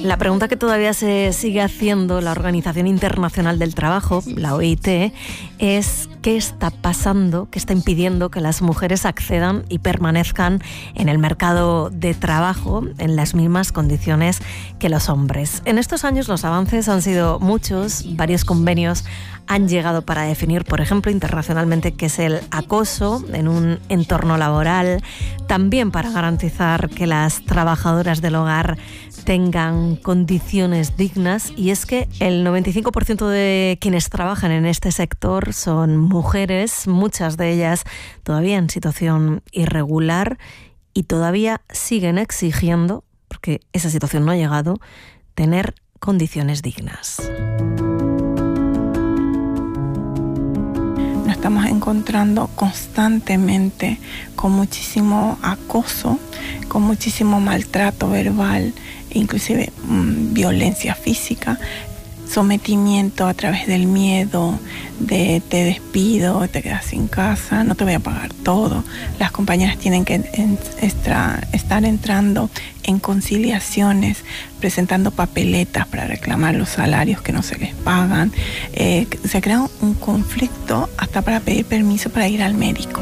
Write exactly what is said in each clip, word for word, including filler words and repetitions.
La pregunta que todavía se sigue haciendo la Organización Internacional del Trabajo, la O I T, es qué está pasando, qué está impidiendo que las mujeres accedan y permanezcan en el mercado de trabajo en las mismas condiciones que los hombres. En estos años los avances han sido muchos, varios convenios han llegado para definir, por ejemplo, internacionalmente qué es el acoso en un entorno laboral, también para garantizar que las trabajadoras del hogar tengan condiciones dignas, y es que el noventa y cinco por ciento de quienes trabajan en este sector son mujeres, muchas de ellas todavía en situación irregular, y todavía siguen exigiendo, porque esa situación no ha llegado, tener condiciones dignas. Nos estamos encontrando constantemente con muchísimo acoso, con muchísimo maltrato verbal, inclusive mmm, violencia física, sometimiento a través del miedo, de te despido, te quedas sin casa, no te voy a pagar todo. Las compañeras tienen que en, extra, estar entrando en conciliaciones, presentando papeletas para reclamar los salarios que no se les pagan. Eh, se crea un conflicto hasta para pedir permiso para ir al médico.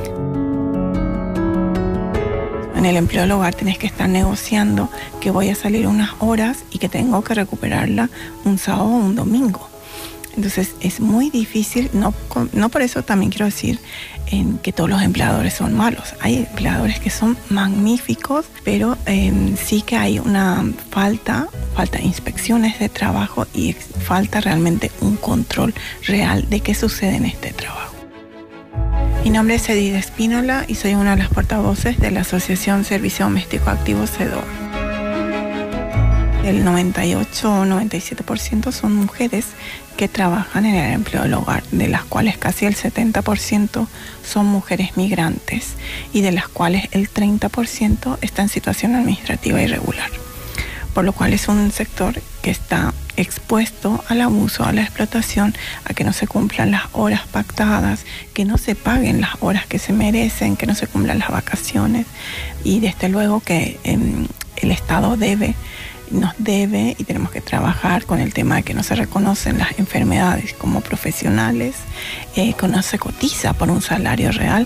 En el empleo del hogar tenés que estar negociando que voy a salir unas horas y que tengo que recuperarla un sábado o un domingo. Entonces es muy difícil, no, no por eso también quiero decir en que todos los empleadores son malos. Hay empleadores que son magníficos, pero eh, sí que hay una falta, falta de inspecciones de trabajo y falta realmente un control real de qué sucede en este trabajo. Mi nombre es Edith Espínola y soy una de las portavoces de la Asociación Servicio Doméstico Activo CEDOA. El noventa y ocho o noventa y siete por ciento son mujeres que trabajan en el empleo del hogar, de las cuales casi el setenta por ciento son mujeres migrantes y de las cuales el treinta por ciento está en situación administrativa irregular. Por lo cual es un sector que está expuesto al abuso, a la explotación, a que no se cumplan las horas pactadas, que no se paguen las horas que se merecen, que no se cumplan las vacaciones, y desde luego que eh, el Estado debe, nos debe y tenemos que trabajar con el tema de que no se reconocen las enfermedades como profesionales, eh, que no se cotiza por un salario real.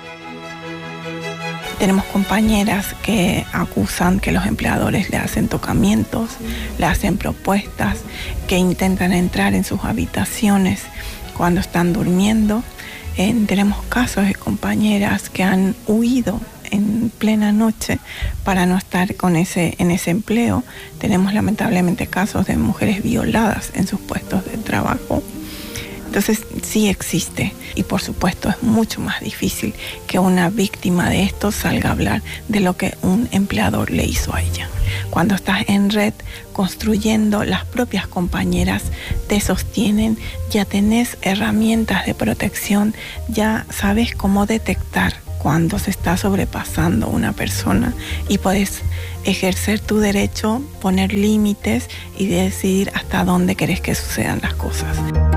Tenemos compañeras que acusan que los empleadores le hacen tocamientos, le hacen propuestas, que intentan entrar en sus habitaciones cuando están durmiendo. Eh, tenemos casos de compañeras que han huido en plena noche para no estar con ese, en ese empleo. Tenemos lamentablemente casos de mujeres violadas en sus puestos de trabajo. Entonces sí existe, y por supuesto es mucho más difícil que una víctima de esto salga a hablar de lo que un empleador le hizo a ella. Cuando estás en red construyendo, las propias compañeras te sostienen, ya tenés herramientas de protección, ya sabes cómo detectar cuando se está sobrepasando una persona y podés ejercer tu derecho, poner límites y decidir hasta dónde querés que sucedan las cosas.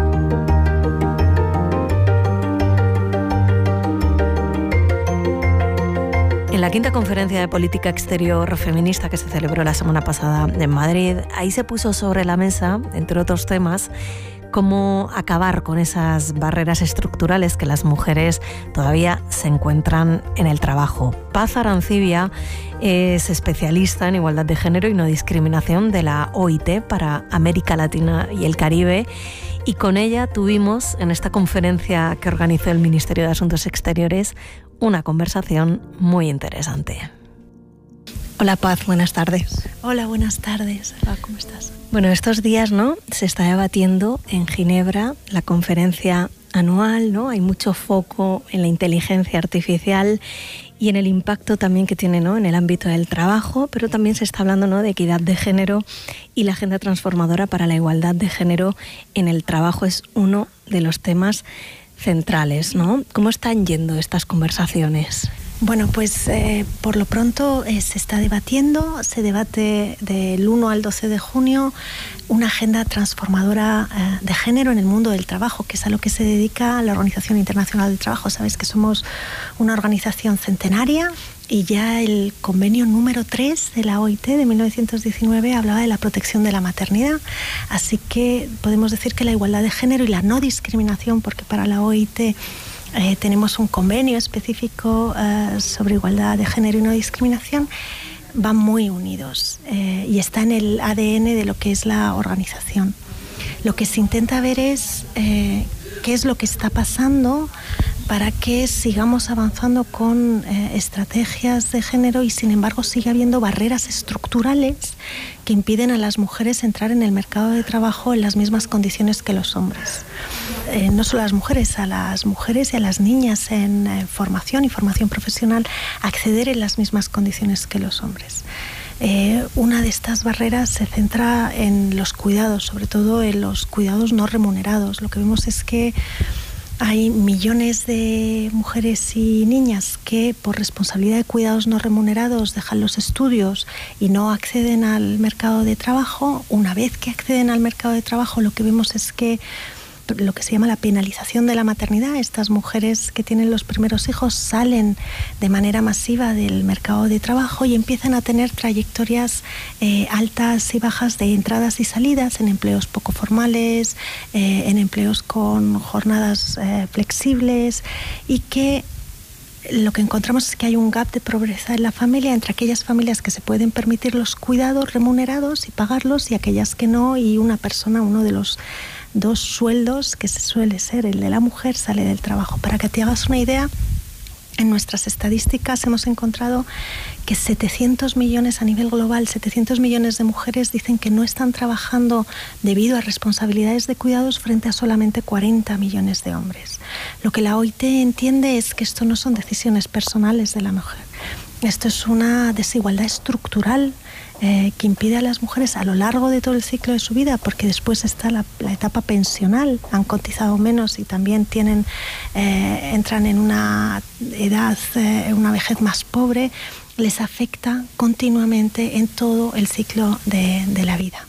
En la quinta conferencia de política exterior feminista que se celebró la semana pasada en Madrid, ahí se puso sobre la mesa, entre otros temas, cómo acabar con esas barreras estructurales que las mujeres todavía se encuentran en el trabajo. Paz Arancibia es especialista en igualdad de género y no discriminación de la O I T para América Latina y el Caribe, y con ella tuvimos, en esta conferencia que organizó el Ministerio de Asuntos Exteriores, una conversación muy interesante. Hola Paz, buenas tardes. Hola, buenas tardes. Hola, ¿cómo estás? Bueno, estos días, ¿no?, se está debatiendo en Ginebra la conferencia anual, ¿no? Hay mucho foco en la inteligencia artificial y en el impacto también que tiene, ¿no?, en el ámbito del trabajo, pero también se está hablando, ¿no?, de equidad de género, y la agenda transformadora para la igualdad de género en el trabajo es uno de los temas centrales, ¿no? ¿Cómo están yendo estas conversaciones? Bueno, pues eh, por lo pronto eh, se está debatiendo, se debate del uno al doce de junio una agenda transformadora eh, de género en el mundo del trabajo, que es a lo que se dedica la Organización Internacional del Trabajo. Sabes que somos una organización centenaria y ya el convenio número tres de la O I T de mil novecientos diecinueve hablaba de la protección de la maternidad. Así que podemos decir que la igualdad de género y la no discriminación, porque para la O I T Eh, tenemos un convenio específico eh, sobre igualdad de género y no discriminación, van muy unidos eh, y está en el A D N de lo que es la organización. Lo que se intenta ver es eh, qué es lo que está pasando para que sigamos avanzando con eh, estrategias de género y sin embargo sigue habiendo barreras estructurales que impiden a las mujeres entrar en el mercado de trabajo en las mismas condiciones que los hombres. Eh, no solo a las mujeres, a las mujeres y a las niñas en eh, formación y formación profesional acceder en las mismas condiciones que los hombres. Eh, una de estas barreras se centra en los cuidados, sobre todo en los cuidados no remunerados. Lo que vemos es que hay millones de mujeres y niñas que por responsabilidad de cuidados no remunerados dejan los estudios y no acceden al mercado de trabajo. Una vez que acceden al mercado de trabajo, lo que vemos es que lo que se llama la penalización de la maternidad. Estas mujeres que tienen los primeros hijos salen de manera masiva del mercado de trabajo y empiezan a tener trayectorias eh, altas y bajas de entradas y salidas en empleos poco formales, eh, en empleos con jornadas eh, flexibles, y que lo que encontramos es que hay un gap de pobreza en la familia entre aquellas familias que se pueden permitir los cuidados remunerados y pagarlos y aquellas que no, y una persona, uno de los dos sueldos que suele ser el de la mujer, sale del trabajo. Para que te hagas una idea, en nuestras estadísticas hemos encontrado que setecientos millones a nivel global, setecientos millones de mujeres dicen que no están trabajando debido a responsabilidades de cuidados frente a solamente cuarenta millones de hombres. Lo que la O I T entiende es que esto no son decisiones personales de la mujer. Esto es una desigualdad estructural eh, que impide a las mujeres a lo largo de todo el ciclo de su vida, porque después está la, la etapa pensional, han cotizado menos y también tienen, eh, entran en una edad, eh, una vejez más pobre, les afecta continuamente en todo el ciclo de, de la vida.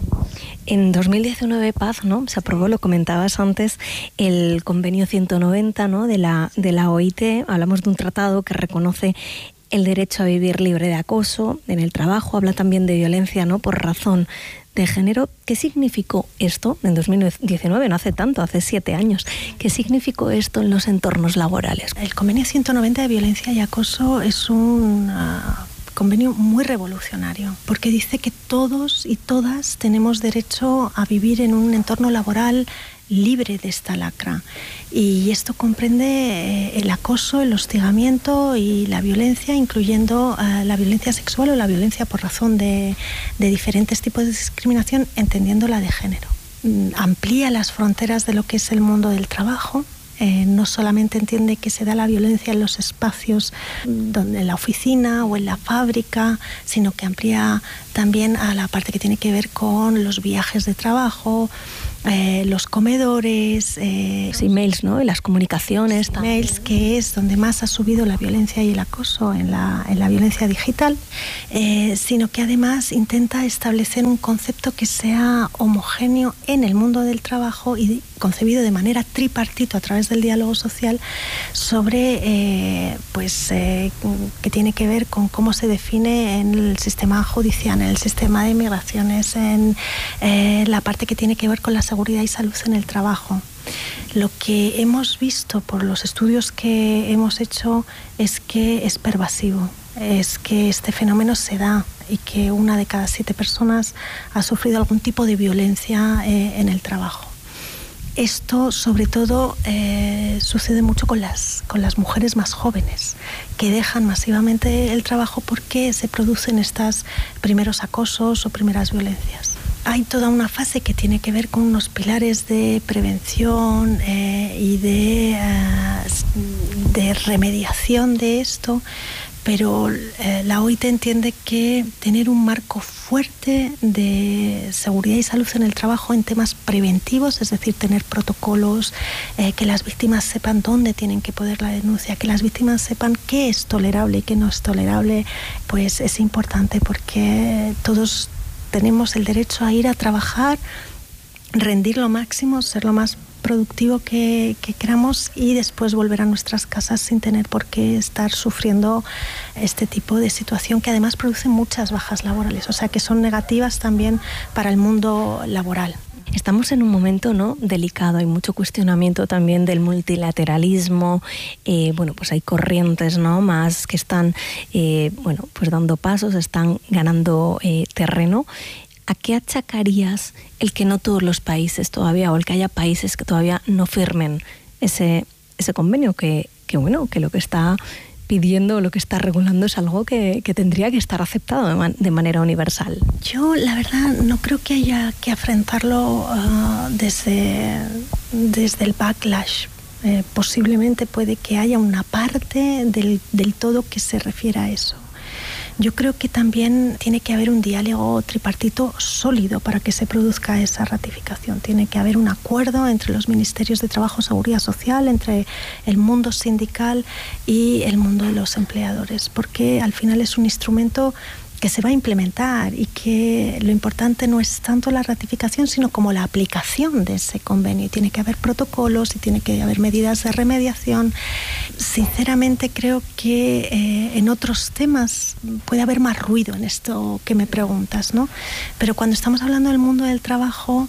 En dos mil diecinueve, Paz, ¿no? Se aprobó, lo comentabas antes, el convenio ciento noventa, ¿no? de la, de la O I T. Hablamos de un tratado que reconoce el derecho a vivir libre de acoso en el trabajo. Habla también de violencia, ¿no? por razón de género. ¿Qué significó esto en dos mil diecinueve? No hace tanto, hace siete años. ¿Qué significó esto en los entornos laborales? El convenio ciento noventa de violencia y acoso es un uh, convenio muy revolucionario, porque dice que todos y todas tenemos derecho a vivir en un entorno laboral libre de esta lacra. Y esto comprende eh, el acoso, el hostigamiento y la violencia, incluyendo uh, la violencia sexual o la violencia por razón de, de diferentes tipos de discriminación, entendiendo la de género. Mm, amplía las fronteras de lo que es el mundo del trabajo. Eh, no solamente entiende que se da la violencia en los espacios donde, en la oficina o en la fábrica, sino que amplía también a la parte que tiene que ver con los viajes de trabajo, eh, los comedores, eh, los emails, ¿no? Y las comunicaciones. Los emails, que es donde más ha subido la violencia y el acoso en la, en la violencia digital, eh, sino que además intenta establecer un concepto que sea homogéneo en el mundo del trabajo y concebido de manera tripartito a través del diálogo social sobre, eh, pues, eh, que tiene que ver con cómo se define en el sistema judicial, en el sistema de migraciones, en eh, la parte que tiene que ver con la seguridad y salud en el trabajo. Lo que hemos visto por los estudios que hemos hecho es que es pervasivo, es que este fenómeno se da y que una de cada siete personas ha sufrido algún tipo de violencia eh, en el trabajo. Esto, sobre todo, eh, sucede mucho con las, con las mujeres más jóvenes, que dejan masivamente el trabajo porque se producen estos primeros acosos o primeras violencias. Hay toda una fase que tiene que ver con unos pilares de prevención eh, y de, uh, de remediación de esto, pero eh, la O I T entiende que tener un marco fuerte de seguridad y salud en el trabajo en temas preventivos, es decir, tener protocolos, eh, que las víctimas sepan dónde tienen que poner la denuncia, que las víctimas sepan qué es tolerable y qué no es tolerable, pues es importante, porque todos tenemos el derecho a ir a trabajar, rendir lo máximo, ser lo más productivo que, que queramos y después volver a nuestras casas sin tener por qué estar sufriendo este tipo de situación que además produce muchas bajas laborales, o sea que son negativas también para el mundo laboral. Estamos en un momento, ¿no?, delicado, hay mucho cuestionamiento también del multilateralismo, eh, bueno, pues hay corrientes, ¿no?, más que están, eh, bueno, pues dando pasos, están ganando eh, terreno. ¿A qué achacarías el que no todos los países todavía, o el que haya países que todavía no firmen ese, ese convenio? Que, que bueno, que lo que está pidiendo, lo que está regulando es algo que, que tendría que estar aceptado de, man, de manera universal. Yo, la verdad, no creo que haya que afrontarlo uh, desde, desde el backlash. Eh, posiblemente puede que haya una parte del, del todo que se refiera a eso. Yo creo que también tiene que haber un diálogo tripartito sólido para que se produzca esa ratificación. Tiene que haber un acuerdo entre los ministerios de Trabajo y Seguridad Social, entre el mundo sindical y el mundo de los empleadores, porque al final es un instrumento que se va a implementar y que lo importante no es tanto la ratificación, sino como la aplicación de ese convenio. Y tiene que haber protocolos y tiene que haber medidas de remediación. Sinceramente creo que eh, en otros temas puede haber más ruido en esto que me preguntas, ¿no? Pero cuando estamos hablando del mundo del trabajo,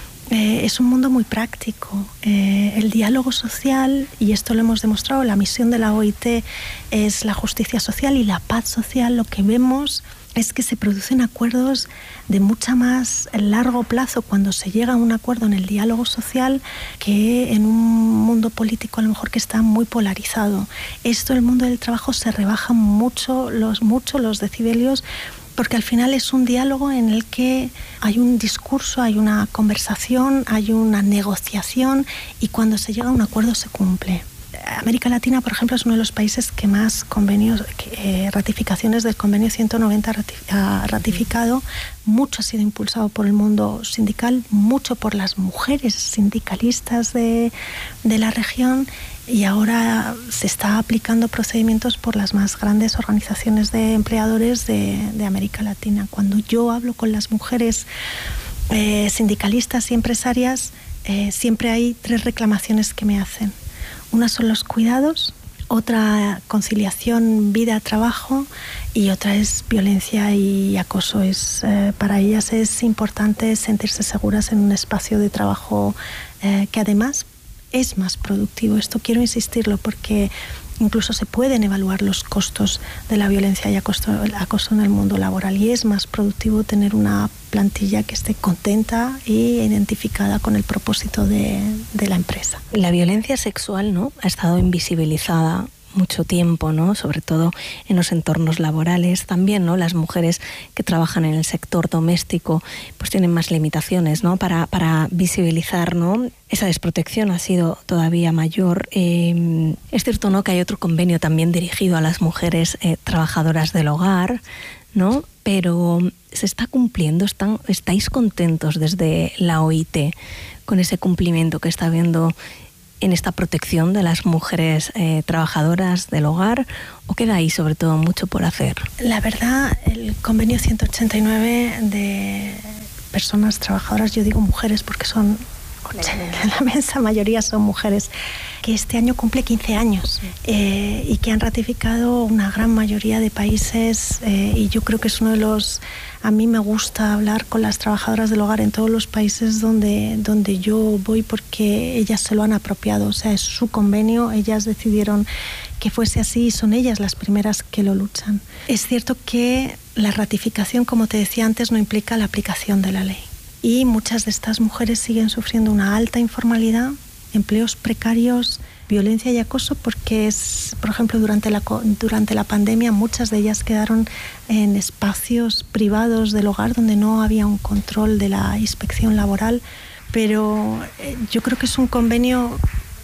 Eh, es un mundo muy práctico. Eh, el diálogo social, y esto lo hemos demostrado, la misión de la O I T es la justicia social y la paz social. Lo que vemos es que se producen acuerdos de mucha más largo plazo cuando se llega a un acuerdo en el diálogo social que en un mundo político a lo mejor que está muy polarizado. Esto, el mundo del trabajo, se rebajan mucho los, mucho los decibelios, porque al final es un diálogo en el que hay un discurso, hay una conversación, hay una negociación y cuando se llega a un acuerdo se cumple. América Latina, por ejemplo, es uno de los países que más convenios, eh, ratificaciones del convenio ciento noventa ratif- ha ratificado. Mucho ha sido impulsado por el mundo sindical, mucho por las mujeres sindicalistas de, de la región, y ahora se está aplicando procedimientos por las más grandes organizaciones de empleadores de, de América Latina. Cuando yo hablo con las mujeres eh, sindicalistas y empresarias, eh, siempre hay tres reclamaciones que me hacen. Una son los cuidados, otra conciliación vida-trabajo y otra es violencia y acoso. Es, eh, para ellas es importante sentirse seguras en un espacio de trabajo eh, que además es más productivo. Esto quiero insistirlo porque incluso se pueden evaluar los costos de la violencia y acoso, acoso en el mundo laboral, y es más productivo tener una plantilla que esté contenta y identificada con el propósito de, de la empresa. La violencia sexual, ¿no?, ha estado invisibilizada mucho tiempo, ¿no?, sobre todo en los entornos laborales. También, ¿no?, las mujeres que trabajan en el sector doméstico pues tienen más limitaciones, ¿no?, para, para visibilizar, ¿no? Esa desprotección ha sido todavía mayor. Eh, es cierto, ¿no?, que hay otro convenio también dirigido a las mujeres eh, trabajadoras del hogar, ¿no?, pero se está cumpliendo. ¿Están, estáis contentos desde la O I T con ese cumplimiento que está habiendo en esta protección de las mujeres eh, trabajadoras del hogar, o queda ahí sobre todo mucho por hacer? La verdad, el convenio ciento ochenta y nueve de personas trabajadoras, yo digo mujeres porque son, la inmensa mayoría son mujeres, que este año cumple quince años eh, y que han ratificado una gran mayoría de países, eh, y yo creo que es uno de los... A mí me gusta hablar con las trabajadoras del hogar en todos los países donde, donde yo voy, porque ellas se lo han apropiado. O sea, es su convenio, ellas decidieron que fuese así y son ellas las primeras que lo luchan. Es cierto que la ratificación, como te decía antes, no implica la aplicación de la ley. Y muchas de estas mujeres siguen sufriendo una alta informalidad, empleos precarios, violencia y acoso, porque es, por ejemplo, durante la, durante la pandemia muchas de ellas quedaron en espacios privados del hogar donde no había un control de la inspección laboral, pero eh, yo creo que es un convenio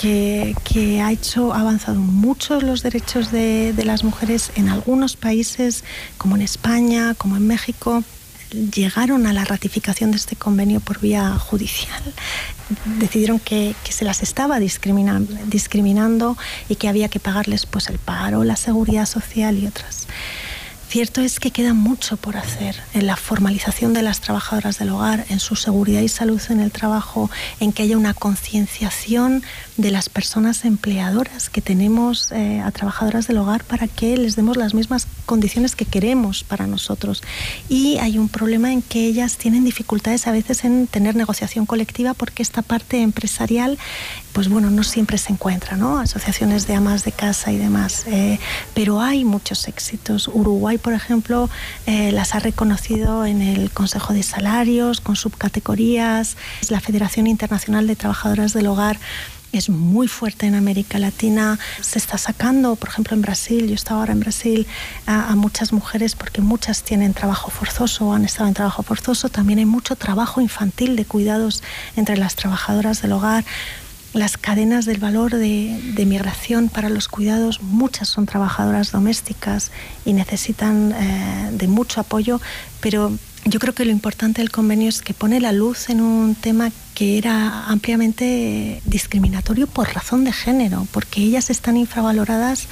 que, que ha hecho, ha avanzado mucho los derechos de, de las mujeres en algunos países, como en España, como en México. Llegaron a la ratificación de este convenio por vía judicial. Decidieron que, que se las estaba discriminando, discriminando y que había que pagarles pues el paro, la seguridad social y otras. Cierto es que queda mucho por hacer en la formalización de las trabajadoras del hogar, en su seguridad y salud en el trabajo, en que haya una concienciación de las personas empleadoras que tenemos eh, a trabajadoras del hogar para que les demos las mismas condiciones que queremos para nosotros. Y hay un problema en que ellas tienen dificultades a veces en tener negociación colectiva porque esta parte empresarial, pues bueno, no siempre se encuentra, ¿no? Asociaciones de amas de casa y demás. Eh, pero hay muchos éxitos. Uruguay, por ejemplo, eh, las ha reconocido en el Consejo de Salarios, con subcategorías. La Federación Internacional de Trabajadoras del Hogar es muy fuerte en América Latina. Se está sacando, por ejemplo, en Brasil, yo estaba ahora en Brasil, a, a muchas mujeres porque muchas tienen trabajo forzoso o han estado en trabajo forzoso. También hay mucho trabajo infantil de cuidados entre las trabajadoras del hogar. Las cadenas del valor de, de migración para los cuidados, muchas son trabajadoras domésticas y necesitan eh, de mucho apoyo, pero yo creo que lo importante del convenio es que pone la luz en un tema que era ampliamente discriminatorio por razón de género, porque ellas están infravaloradas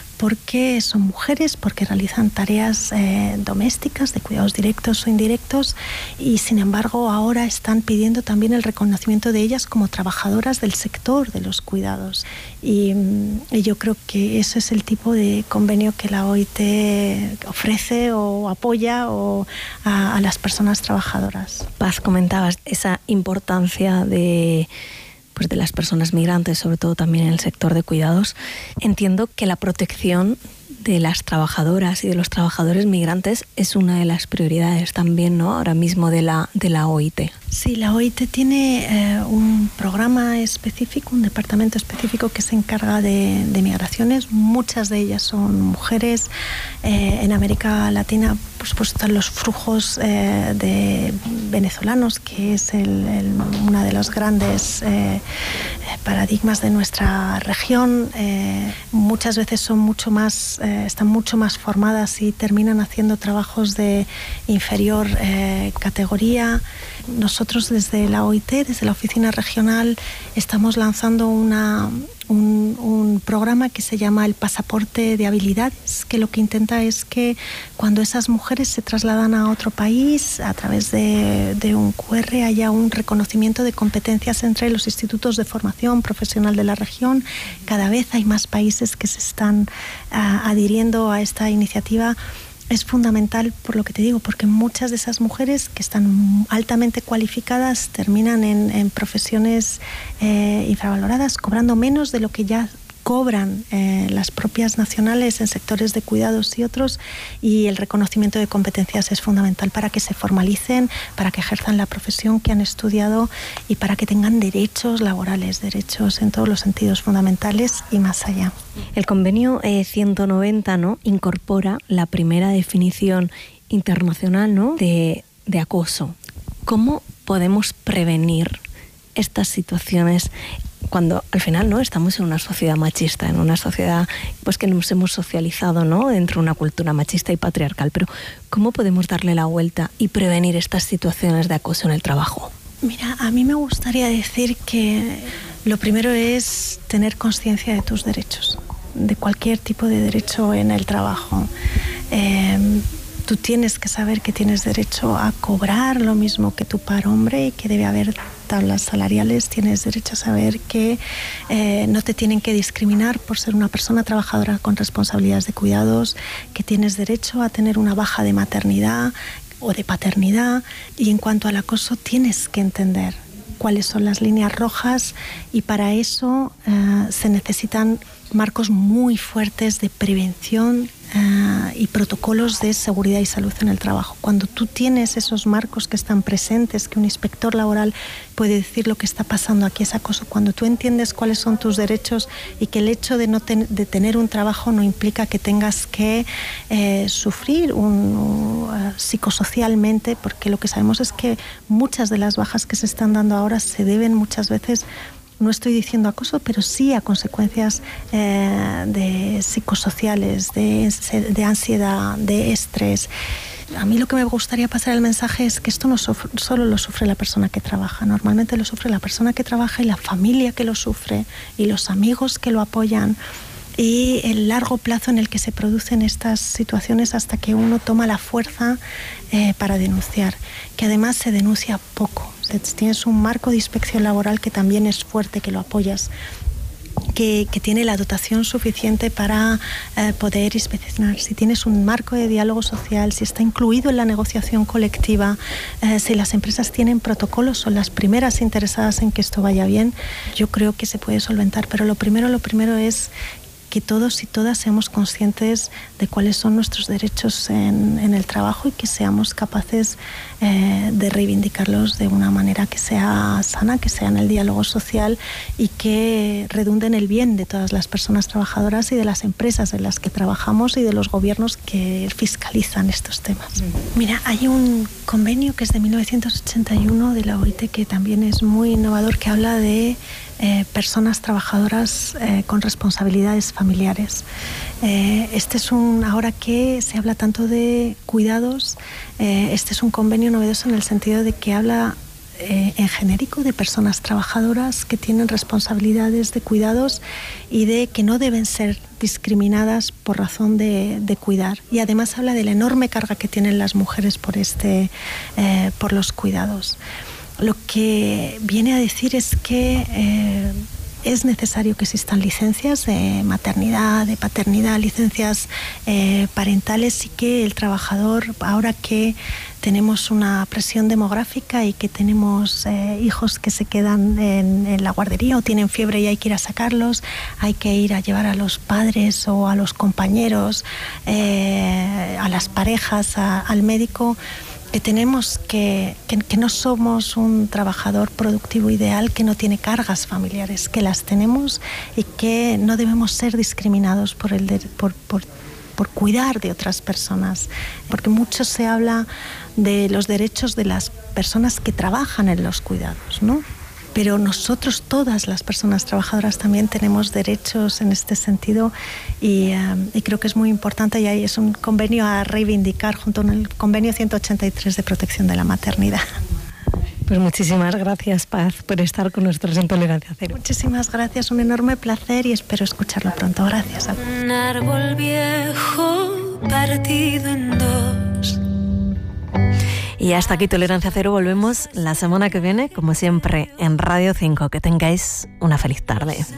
porque son mujeres, porque realizan tareas eh, domésticas, de cuidados directos o indirectos, y sin embargo ahora están pidiendo también el reconocimiento de ellas como trabajadoras del sector de los cuidados. Y, y yo creo que ese es el tipo de convenio que la O I T ofrece o apoya o a, a las personas trabajadoras. Paz, comentabas esa importancia de... pues de las personas migrantes, sobre todo también en el sector de cuidados. Entiendo que la protección de las trabajadoras y de los trabajadores migrantes es una de las prioridades también, ¿no?, ahora mismo de la, de la O I T. Sí, la O I T tiene eh, un programa específico, un departamento específico que se encarga de, de migraciones. Muchas de ellas son mujeres. Eh, en América Latina, por supuesto, están los flujos eh, de venezolanos, que es el, el, una de los grandes eh, paradigmas de nuestra región. Eh, muchas veces son mucho más, eh, están mucho más formadas y terminan haciendo trabajos de inferior eh, categoría. Nosotros desde la O I T, desde la oficina regional, estamos lanzando una, un, un programa que se llama el Pasaporte de Habilidades, que lo que intenta es que cuando esas mujeres se trasladan a otro país, a través de, de un Q R, haya un reconocimiento de competencias entre los institutos de formación profesional de la región. Cada vez hay más países que se están uh, adhiriendo a esta iniciativa. Es fundamental, por lo que te digo, porque muchas de esas mujeres que están altamente cualificadas terminan en, en profesiones eh, infravaloradas, cobrando menos de lo que ya cobran eh, las propias nacionales en sectores de cuidados y otros, y el reconocimiento de competencias es fundamental para que se formalicen, para que ejerzan la profesión que han estudiado y para que tengan derechos laborales, derechos en todos los sentidos fundamentales y más allá. El convenio eh, ciento noventa, ¿no?, incorpora la primera definición internacional, ¿no?, de, de acoso. ¿Cómo podemos prevenir estas situaciones cuando al final, ¿no?, estamos en una sociedad machista, en una sociedad pues que nos hemos socializado, ¿no?, dentro de una cultura machista y patriarcal? Pero ¿cómo podemos darle la vuelta y prevenir estas situaciones de acoso en el trabajo? Mira, a mí me gustaría decir que lo primero es tener conciencia de tus derechos, de cualquier tipo de derecho en el trabajo. Eh, tú tienes que saber que tienes derecho a cobrar lo mismo que tu par hombre y que debe haber tablas salariales. Tienes derecho a saber que eh, no te tienen que discriminar por ser una persona trabajadora con responsabilidades de cuidados, que tienes derecho a tener una baja de maternidad o de paternidad. Y en cuanto al acoso, tienes que entender cuáles son las líneas rojas, y para eso eh, se necesitan marcos muy fuertes de prevención uh, y protocolos de seguridad y salud en el trabajo. Cuando tú tienes esos marcos que están presentes, que un inspector laboral puede decir lo que está pasando aquí es acoso, cuando tú entiendes cuáles son tus derechos y que el hecho de, no ten, de tener un trabajo no implica que tengas que eh, sufrir un, uh, psicosocialmente, porque lo que sabemos es que muchas de las bajas que se están dando ahora se deben muchas veces no estoy diciendo acoso, pero sí a consecuencias eh, de psicosociales, de, de ansiedad, de estrés. A mí lo que me gustaría pasar el mensaje es que esto no sufre, solo lo sufre la persona que trabaja, normalmente lo sufre la persona que trabaja y la familia que lo sufre y los amigos que lo apoyan y el largo plazo en el que se producen estas situaciones hasta que uno toma la fuerza eh, para denunciar, que además se denuncia poco. Tienes un marco de inspección laboral que también es fuerte, que lo apoyas, Que, que tiene la dotación suficiente para eh, poder inspeccionar. Si tienes un marco de diálogo social, si está incluido en la negociación colectiva, eh, si las empresas tienen protocolos, son las primeras interesadas en que esto vaya bien, yo creo que se puede solventar. Pero lo primero, lo primero es que todos y todas seamos conscientes de cuáles son nuestros derechos en, en el trabajo y que seamos capaces eh, de reivindicarlos de una manera que sea sana, que sea en el diálogo social y que redunde en el bien de todas las personas trabajadoras y de las empresas en las que trabajamos y de los gobiernos que fiscalizan estos temas. Mira, hay un convenio que es de mil novecientos ochenta y uno de la O I T que también es muy innovador, que habla de Eh, personas trabajadoras eh, con responsabilidades familiares. Eh, este es un, ahora que se habla tanto de cuidados, eh, este es un convenio novedoso en el sentido de que habla eh, en genérico de personas trabajadoras que tienen responsabilidades de cuidados y de que no deben ser discriminadas por razón de, de cuidar. Y además habla de la enorme carga que tienen las mujeres por, este, eh, por los cuidados. Lo que viene a decir es que eh, es necesario que existan licencias de maternidad, de paternidad, licencias eh, parentales, y que el trabajador, ahora que tenemos una presión demográfica y que tenemos eh, hijos que se quedan en, en la guardería o tienen fiebre y hay que ir a sacarlos, hay que ir a llevar a los padres o a los compañeros, eh, a las parejas, a, al médico, que tenemos que, que, que no somos un trabajador productivo ideal que no tiene cargas familiares, que las tenemos y que no debemos ser discriminados por, el de, por, por, por cuidar de otras personas, porque mucho se habla de los derechos de las personas que trabajan en los cuidados, ¿no? Pero nosotros, todas las personas trabajadoras, también tenemos derechos en este sentido y, um, y creo que es muy importante, y ahí es un convenio a reivindicar junto con el convenio ciento ochenta y tres de protección de la maternidad. Pues muchísimas gracias, Paz, por estar con nosotros en Tolerancia Cero. Muchísimas gracias, un enorme placer y espero escucharlo pronto. Gracias. Un árbol viejo partido en dos. Y hasta aquí Tolerancia Cero, volvemos la semana que viene, como siempre, en Radio cinco. Que tengáis una feliz tarde.